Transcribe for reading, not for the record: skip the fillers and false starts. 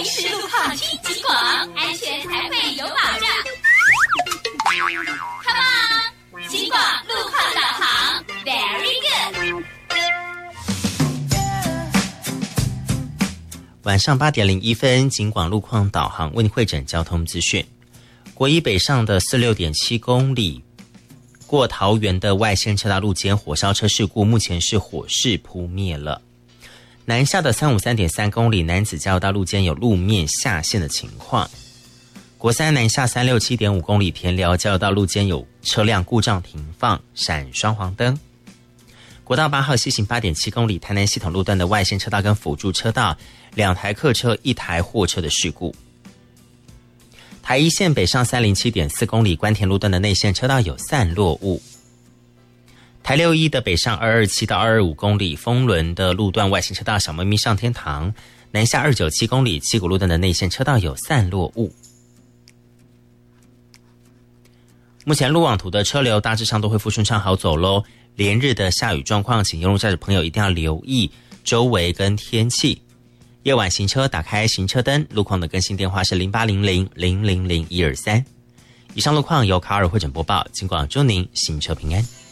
实路况听警广，安全才会有保障。Come on， 警广路况导航 ，Very good。 晚上8点01分，警广路况导航为您汇整交通资讯。国一北上的46.7公里，过桃园的外线车道路肩火烧车事故，目前是火势扑灭了。南下的353.3公里，楠梓交流道路肩有路面下陷的情况。国三南下367.5公里，田寮交流道路肩有车辆故障停放，闪双黄灯。国道8号西行8.7公里，台南系统路段的外线车道跟辅助车道，2台客车1台货车的事故。台一线北上307.4公里，关田路段的内线车道有散落物。台61的北上227到225公里，丰仑的路段外线车道小猫咪上天堂，南下297公里，七股路段的内线车道有散落物。目前路网图的车流大致上都恢复顺畅好走咯。连日的下雨状况，请沿路驾驶朋友一定要留意周围跟天气。夜晚行车打开行车灯，路况的更新电话是0800-000-123。以上路况由卡尔汇整播报，警广祝您行车平安。